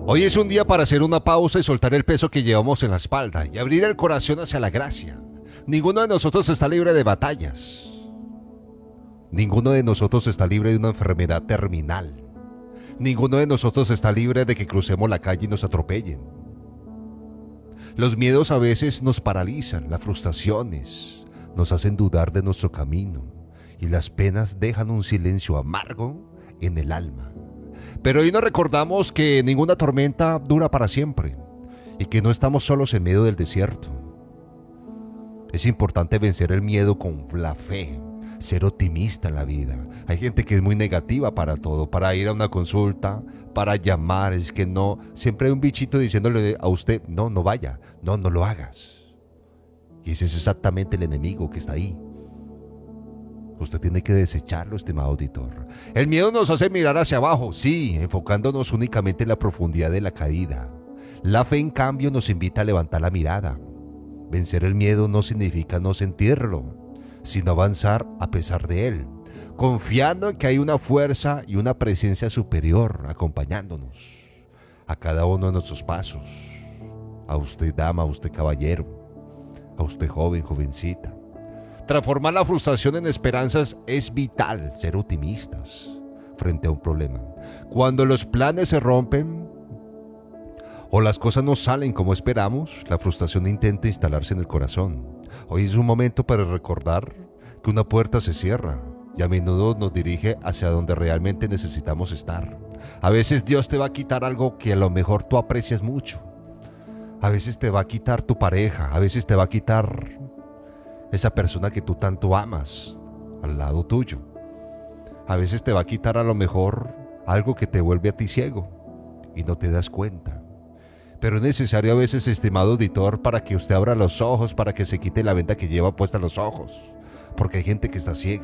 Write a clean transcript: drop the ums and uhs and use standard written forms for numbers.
Hoy es un día para hacer una pausa y soltar el peso que llevamos en la espalda y abrir el corazón hacia la gracia. Ninguno de nosotros está libre de batallas. Ninguno de nosotros está libre de una enfermedad terminal. Ninguno de nosotros está libre de que crucemos la calle y nos atropellen. Los miedos a veces nos paralizan, las frustraciones nos hacen dudar de nuestro camino y las penas dejan un silencio amargo en el alma. Pero hoy nos recordamos que ninguna tormenta dura para siempre y que no estamos solos en medio del desierto. Es importante vencer el miedo con la fe, ser optimista en la vida. Hay gente que es muy negativa para todo, para ir a una consulta, para llamar, es que no, siempre hay un bichito diciéndole a usted, no, no vaya, no, no lo hagas. Y ese es exactamente el enemigo que está ahí. Usted tiene que desecharlo, estimado auditor. El miedo nos hace mirar hacia abajo, sí, enfocándonos únicamente en la profundidad de la caída. La fe, en cambio, nos invita a levantar la mirada. Vencer el miedo no significa no sentirlo, sino avanzar a pesar de él, confiando en que hay una fuerza y una presencia superior acompañándonos a cada uno de nuestros pasos. A usted, dama, a usted, caballero, a usted, joven, jovencita. Transformar la frustración en esperanzas es vital, ser optimistas frente a un problema. Cuando los planes se rompen o las cosas no salen como esperamos, la frustración intenta instalarse en el corazón. Hoy es un momento para recordar que una puerta se cierra y a menudo nos dirige hacia donde realmente necesitamos estar. A veces Dios te va a quitar algo que a lo mejor tú aprecias mucho. A veces te va a quitar tu pareja, a veces te va a quitar esa persona que tú tanto amas al lado tuyo. A veces te va a quitar a lo mejor algo que te vuelve a ti ciego y no te das cuenta. Pero es necesario a veces, estimado auditor, para que usted abra los ojos, para que se quite la venda que lleva puesta en los ojos. Porque hay gente que está ciega.